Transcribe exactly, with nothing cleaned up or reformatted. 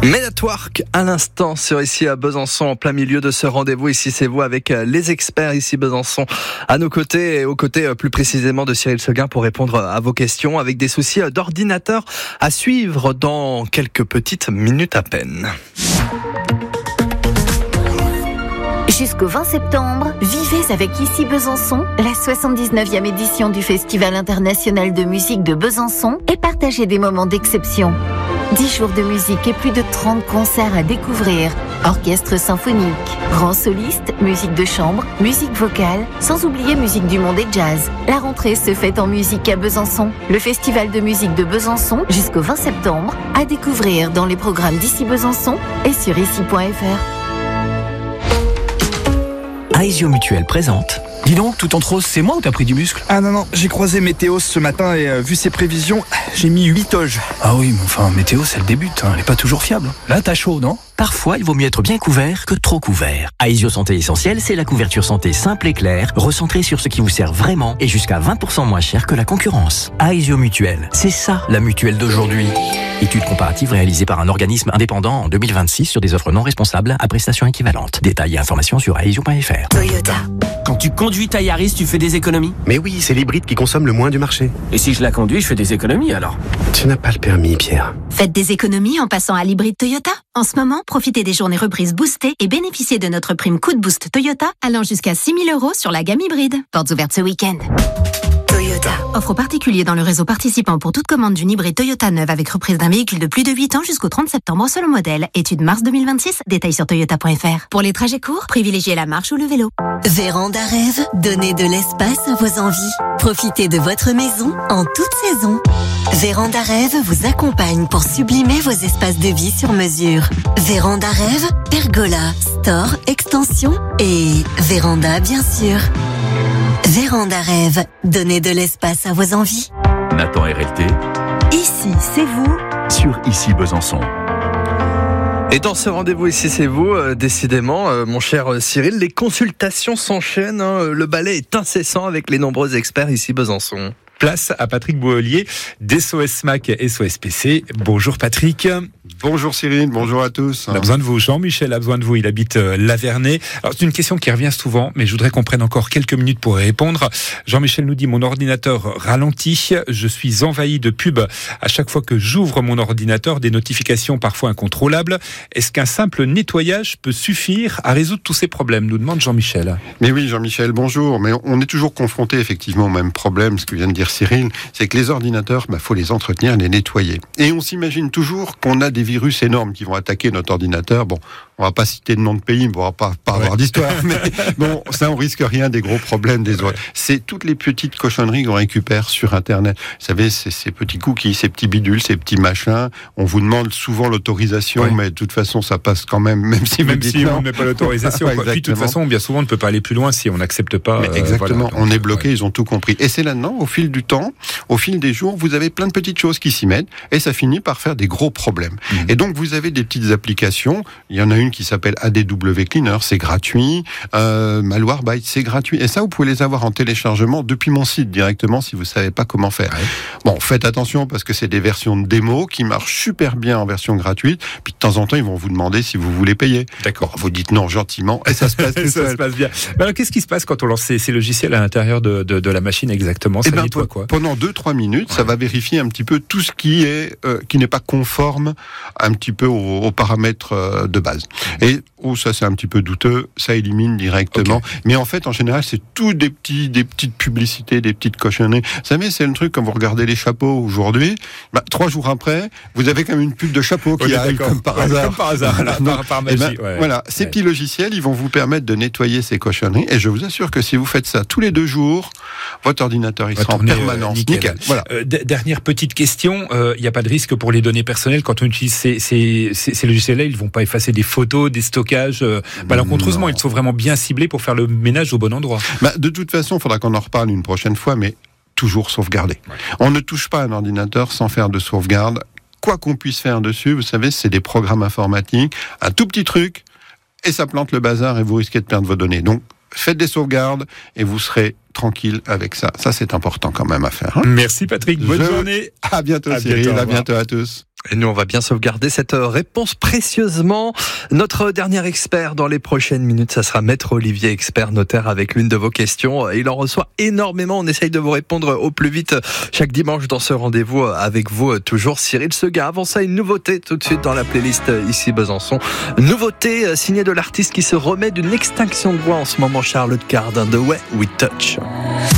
Men at Work à l'instant sur ici à Besançon, en plein milieu de ce rendez-vous. Ici c'est vous avec les experts ici Besançon à nos côtés et aux côtés plus précisément de Cyril Seguin pour répondre à vos questions avec des soucis d'ordinateur à suivre dans quelques petites minutes à peine. Jusqu'au vingt septembre, vivez avec Ici Besançon, la soixante-dix-neuvième édition du Festival international de musique de Besançon et partagez des moments d'exception. dix jours de musique et plus de trente concerts à découvrir. Orchestre symphonique, grands solistes, musique de chambre, musique vocale, sans oublier musique du monde et jazz. La rentrée se fait en musique à Besançon. Le Festival de musique de Besançon jusqu'au vingt septembre, à découvrir dans les programmes d'Ici Besançon et sur ici point f r. Aesio Mutuel présente. Dis donc, tout en rose, c'est moi ou t'as pris du muscle? Ah non, non, j'ai croisé Météos ce matin et euh, vu ses prévisions, j'ai mis huit toges. Ah oui, mais enfin, Météos, elle débute, hein, elle est pas toujours fiable. Là, t'as chaud, non? Parfois, il vaut mieux être bien couvert que trop couvert. Aesio Santé Essentielle, c'est la couverture santé simple et claire, recentrée sur ce qui vous sert vraiment et jusqu'à vingt pour cent moins cher que la concurrence. Aesio Mutuel, c'est ça la mutuelle d'aujourd'hui. Étude comparative réalisée par un organisme indépendant en deux mille vingt-six sur des offres non responsables à prestations équivalentes. Détails et informations sur aesio point f r. Toyota. Quand tu conduis ta Yaris, tu fais des économies? Mais oui, c'est l'hybride qui consomme le moins du marché. Et si je la conduis, je fais des économies alors? Tu n'as pas le permis, Pierre. Faites des économies en passant à l'hybride Toyota. En ce moment, profitez des journées reprises boostées et bénéficiez de notre prime coup de boost Toyota allant jusqu'à six mille euros sur la gamme hybride. Portes ouvertes ce week-end. Toyota. Offre aux particuliers dans le réseau participant pour toute commande d'une hybride Toyota neuve avec reprise d'un véhicule de plus de huit ans jusqu'au trente septembre selon modèle. Étude mars deux mille vingt-six. Détails sur toyota point f r. Pour les trajets courts, privilégiez la marche ou le vélo. Véranda Rêve, donnez de l'espace à vos envies. Profitez de votre maison en toute saison. Véranda Rêve vous accompagne pour sublimer vos espaces de vie sur mesure. Véranda Rêve, pergola, store, extension et véranda bien sûr. Véranda Rêve, donnez de l'espace à vos envies. Nathan R L T. Ici, c'est vous. Sur Ici Besançon. Et dans ce rendez-vous ici c'est vous, euh, décidément, euh, mon cher Cyril, les consultations s'enchaînent, hein, le balai est incessant avec les nombreux experts ici Besançon. Place à Patrick Bouholier d'S O S M A C S O S P C. Bonjour Patrick. Bonjour Cyril, bonjour à tous. On a besoin de vous. Jean-Michel a besoin de vous, il habite euh, Lavernay. Alors c'est une question qui revient souvent, mais je voudrais qu'on prenne encore quelques minutes pour y répondre. Jean-Michel nous dit, mon ordinateur ralentit, je suis envahi de pubs à chaque fois que j'ouvre mon ordinateur, des notifications parfois incontrôlables. Est-ce qu'un simple nettoyage peut suffire à résoudre tous ces problèmes, nous demande Jean-Michel. Mais oui Jean-Michel, bonjour. Mais on est toujours confronté effectivement au même problème, ce que vient de dire Cyril, c'est que les ordinateurs, bah, faut les entretenir, les nettoyer. Et on s'imagine toujours qu'on a des virus énormes qui vont attaquer notre ordinateur. Bon, on va pas citer de nom de pays, on va pas, pas ouais. avoir d'histoire, mais bon, ça on risque rien des gros problèmes des autres. C'est toutes les petites cochonneries qu'on récupère sur Internet. Vous savez, c'est ces petits cookies, ces petits bidules, ces petits machins. On vous demande souvent l'autorisation, ouais. mais de toute façon, ça passe quand même, même si même vous dites si non. on ne met pas l'autorisation. ouais, Puis de toute façon, bien souvent, on ne peut pas aller plus loin si on n'accepte pas. Mais exactement, euh, voilà, on est bloqué, ouais. ils ont tout compris. Et c'est là-dedans, au fil du temps, au fil des jours, vous avez plein de petites choses qui s'y mettent, et ça finit par faire des gros problèmes. Mmh. Et donc, vous avez des petites applications. Il y en a une qui s'appelle A D W Cleaner, c'est gratuit. Euh, Malwarebytes, c'est gratuit. Et ça, vous pouvez les avoir en téléchargement depuis mon site directement si vous savez pas comment faire. Ouais. Bon, faites attention parce que c'est des versions de démo qui marchent super bien en version gratuite. Puis de temps en temps, ils vont vous demander si vous voulez payer. D'accord. Bon, vous dites non gentiment et ça se passe tout seul. Ça se passe bien. Mais alors, qu'est-ce qui se passe quand on lance ces, ces logiciels à l'intérieur de, de, de la machine exactement? Ça eh ben, nettoie quoi? Pendant deux trois minutes, ouais. ça va vérifier un petit peu tout ce qui est euh, qui n'est pas conforme un petit peu aux, aux paramètres euh, de base. Et oh, ça c'est un petit peu douteux, ça élimine directement. Okay. Mais en fait, en général, c'est tout des petits, des petites publicités, des petites cochonneries. Vous savez, c'est le truc quand vous regardez les chapeaux aujourd'hui. Bah, trois jours après, vous avez quand même une pub de chapeau qui arrive comme par hasard. Comme par hasard, là, par, par magie. Ben, ouais. Voilà, ces ouais. petits logiciels, ils vont vous permettre de nettoyer ces cochonneries. Et je vous assure que si vous faites ça tous les deux jours, votre ordinateur il sera en permanence. Euh, nickel. nickel. Voilà. Euh, d- dernière petite question, il euh, n'y a pas de risque pour les données personnelles quand on utilise ces, ces, ces, ces logiciels-là, ils ne vont pas effacer des photos, des stockages. Euh, malencontreusement, ils sont vraiment bien ciblés pour faire le ménage au bon endroit. Bah, de toute façon, il faudra qu'on en reparle une prochaine fois, mais toujours sauvegarder. Ouais. On ne touche pas un ordinateur sans faire de sauvegarde. Quoi qu'on puisse faire dessus, vous savez, c'est des programmes informatiques, un tout petit truc, et ça plante le bazar et vous risquez de perdre vos données. Donc, faites des sauvegardes et vous serez tranquille avec ça. Ça, c'est important quand même à faire. Hein. Merci Patrick, bonne Je... journée. À bientôt à Cyril, bientôt, à bientôt à tous. Et nous, on va bien sauvegarder cette réponse précieusement. Notre dernier expert dans les prochaines minutes, ça sera Maître Olivier, expert notaire, avec l'une de vos questions. Il en reçoit énormément. On essaye de vous répondre au plus vite chaque dimanche dans ce rendez-vous avec vous, toujours Cyril Seguin. Avant ça, une nouveauté tout de suite dans la playlist Ici Besançon. Nouveauté signée de l'artiste qui se remet d'une extinction de voix en ce moment, Charlotte Cardin, The Way We Touch.